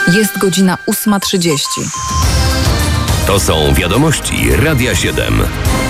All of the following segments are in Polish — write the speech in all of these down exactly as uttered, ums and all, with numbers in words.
Jest godzina ósma trzydzieści. To są wiadomości Radia siedem.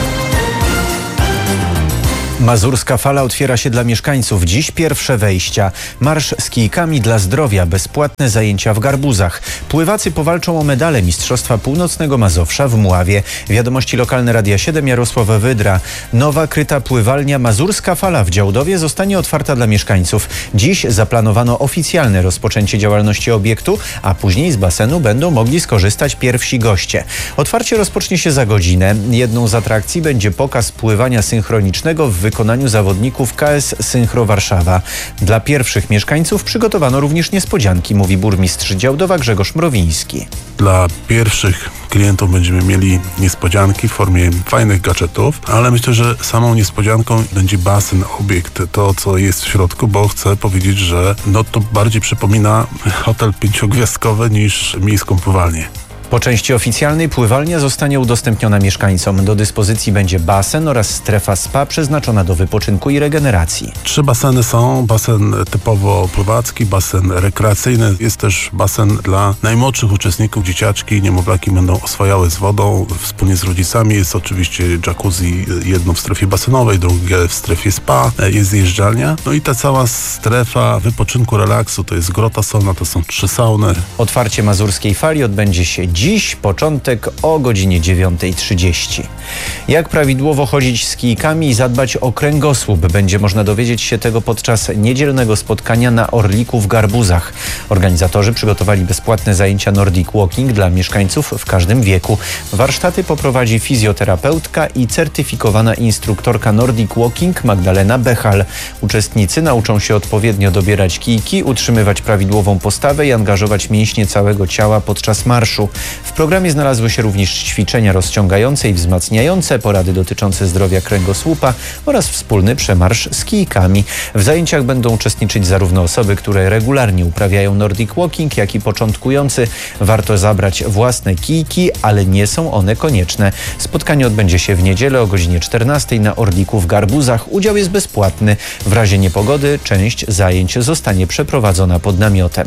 Mazurska fala otwiera się dla mieszkańców. Dziś pierwsze wejścia. Marsz z kijkami dla zdrowia, bezpłatne zajęcia w Garbuzach. Pływacy powalczą o medale Mistrzostwa Północnego Mazowsza w Mławie. Wiadomości lokalne Radia siedem, Jarosław Wydra. Nowa kryta pływalnia Mazurska Fala w Działdowie zostanie otwarta dla mieszkańców. Dziś zaplanowano oficjalne rozpoczęcie działalności obiektu, a później z basenu będą mogli skorzystać pierwsi goście. Otwarcie rozpocznie się za godzinę. Jedną z atrakcji będzie pokaz pływania synchronicznego w wykonaniu zawodników K S Synchro Warszawa. Dla pierwszych mieszkańców przygotowano również niespodzianki, mówi burmistrz Działdowa Grzegorz Mrowiński. Dla pierwszych klientów będziemy mieli niespodzianki w formie fajnych gadżetów, ale myślę, że samą niespodzianką będzie basen, obiekt, to co jest w środku, bo chcę powiedzieć, że no to bardziej przypomina hotel pięciogwiazdkowy niż miejską pływalnię. Po części oficjalnej pływalnia zostanie udostępniona mieszkańcom. Do dyspozycji będzie basen oraz strefa spa przeznaczona do wypoczynku i regeneracji. Trzy baseny są. Basen typowo pływacki, basen rekreacyjny. Jest też basen dla najmłodszych uczestników. Dzieciaczki i niemowlaki będą oswajały z wodą wspólnie z rodzicami. Jest oczywiście jacuzzi, jedno w strefie basenowej, drugie w strefie spa. Jest zjeżdżalnia. No i ta cała strefa wypoczynku, relaksu, to jest grota solna, to są trzy sauny. Otwarcie Mazurskiej Fali odbędzie się dziś, początek o godzinie dziewiąta trzydzieści. Jak prawidłowo chodzić z kijkami i zadbać o kręgosłup? Będzie można dowiedzieć się tego podczas niedzielnego spotkania na Orliku w Garbuzach. Organizatorzy przygotowali bezpłatne zajęcia Nordic Walking dla mieszkańców w każdym wieku. Warsztaty poprowadzi fizjoterapeutka i certyfikowana instruktorka Nordic Walking Magdalena Bechal. Uczestnicy nauczą się odpowiednio dobierać kijki, utrzymywać prawidłową postawę i angażować mięśnie całego ciała podczas marszu. W programie znalazły się również ćwiczenia rozciągające i wzmacniające, porady dotyczące zdrowia kręgosłupa oraz wspólny przemarsz z kijkami. W zajęciach będą uczestniczyć zarówno osoby, które regularnie uprawiają Nordic Walking, jak i początkujący. Warto zabrać własne kijki, ale nie są one konieczne. Spotkanie odbędzie się w niedzielę o godzinie czternastej na Orliku w Garbuzach. Udział jest bezpłatny. W razie niepogody część zajęć zostanie przeprowadzona pod namiotem.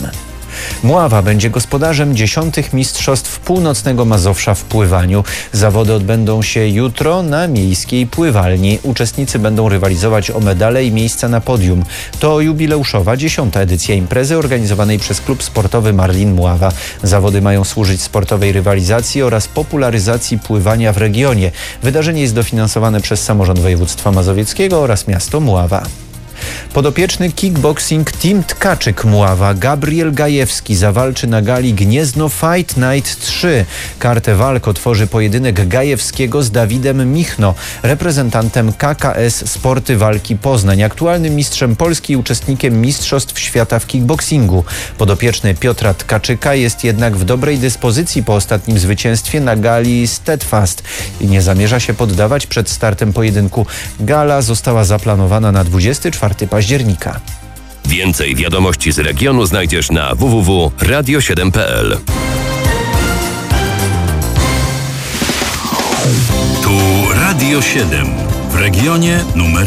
Mława będzie gospodarzem dziesiątych Mistrzostw Północnego Mazowsza w pływaniu. Zawody odbędą się jutro na miejskiej pływalni. Uczestnicy będą rywalizować o medale i miejsca na podium. To jubileuszowa dziesiąta edycja imprezy organizowanej przez klub sportowy Marlin Mława. Zawody mają służyć sportowej rywalizacji oraz popularyzacji pływania w regionie. Wydarzenie jest dofinansowane przez samorząd województwa mazowieckiego oraz miasto Mława. Podopieczny kickboxing Team Tkaczyk Mława Gabriel Gajewski zawalczy na gali Gniezno Fight Night trzy. Kartę walk otworzy pojedynek Gajewskiego z Dawidem Michno, reprezentantem K K S Sporty Walki Poznań, aktualnym mistrzem Polski i uczestnikiem Mistrzostw Świata w kickboxingu. Podopieczny Piotra Tkaczyka jest jednak w dobrej dyspozycji po ostatnim zwycięstwie na gali Steadfast i nie zamierza się poddawać przed startem pojedynku. Gala została zaplanowana na dwudziestego czwartego października. Więcej wiadomości z regionu znajdziesz na w w w kropka radio siedem kropka p l. Tu Radio siedem w regionie numer